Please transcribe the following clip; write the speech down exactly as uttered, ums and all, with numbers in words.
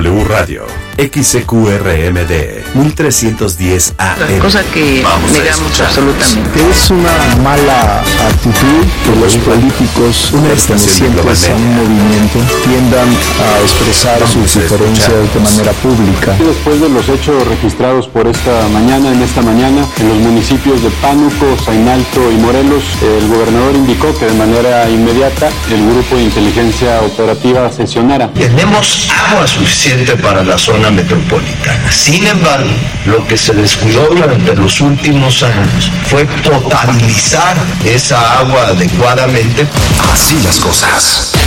W Radio, X C Q R M D, mil trescientos diez A M. Cosa que Vamos negamos absolutamente. Es una mala actitud que los políticos pertenecientes a un movimiento tiendan a expresar Vamos sus a diferencias de manera pública. Después de los hechos registrados por esta mañana, en esta mañana, en los municipios de Pánuco, Zainalto y Morelos, el gobernador indicó que de manera inmediata el grupo de inteligencia operativa sesionara. Tenemos agua suficiente para la zona metropolitana. Sin embargo, lo que se descuidó durante los últimos años fue potabilizar esa agua adecuadamente. Así las cosas.